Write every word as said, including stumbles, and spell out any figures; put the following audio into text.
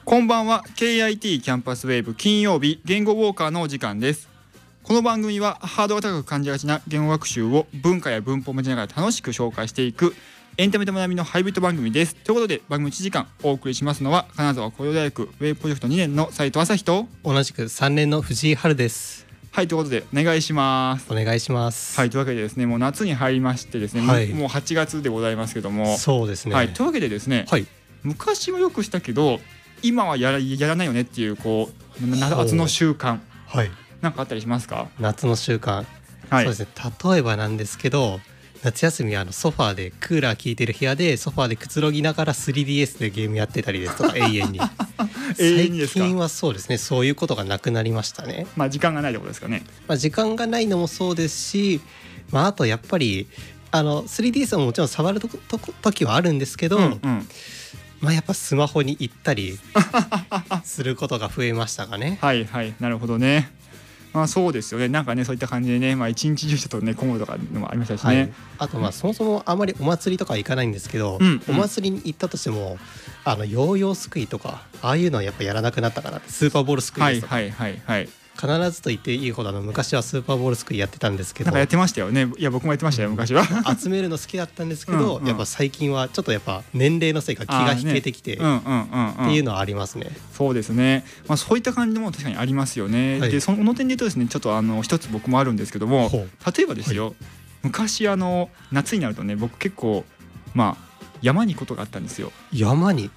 こんばんは。 ケーアイティー キャンパスウェーブ金曜日言語ウォーカーのお時間です。この番組はハードルが高く感じがちな言語学習を文化や文法を交えながら楽しく紹介していくエンタメと学びのハイブリッド番組です。ということで番組いちじかんお送りしますのは金沢工業大学ウェブプロジェクトにねんの斉藤朝日と同じくさんねんの藤井春です。 はい、ということでお願いします。 お願いします。 はい、というわけでですね、もう夏に入りましてですね、はい、もうはちがつでございますけども、 そうですね、 はい、というわけでですね、はい、昔はよくしたけど今はや ら, やらないよねっていうこう夏の習慣、はい、なんかあったりしますか？ 夏の習慣、はい、そうですね、例えばなんですけど、夏休みはあのソファーでクーラー効いてる部屋でソファーでくつろぎながら スリーディーエス でゲームやってたりですとか永遠に最近はそうですね、そういうことがなくなりましたね。 まあ時間がないところですかね。 まあ、時間がないのもそうですし、まあ、あとやっぱりあの スリーディーエス ももちろん触るとと時はあるんですけど、うんうん、まあ、やっぱスマホに行ったりすることが増えましたかね。 はいはい、なるほどね。まあ、そうですよね。なんかね、そういった感じでね、まあ、一日中ちょっとね混むとかのもありましたしね、はい、 あとまあそもそもあまりお祭りとか行かないんですけど、うんうん、お祭りに行ったとしてもあのヨーヨーすくいとかああいうのはやっぱやらなくなったかなって。スーパーボールすくいですとか、はいはいはいはい、必ずと言っていいほどあの昔はスーパーボールすくいやってたんですけど、 なんかやってましたよね。いや僕もやってましたよ昔は集めるの好きだったんですけど、うんうん、やっぱ最近はちょっとやっぱ年齢のせいか気が引けてきて、ね、うんうんうんうん、っていうのはありますね。 そうですね、まあ、そういった感じも確かにありますよね、はい、でその点で言うとですね、ちょっとあの一つ僕もあるんですけども、例えばですよ、はい、昔あの夏になるとね、僕結構まあ山に行くことがあったんですよ。 山に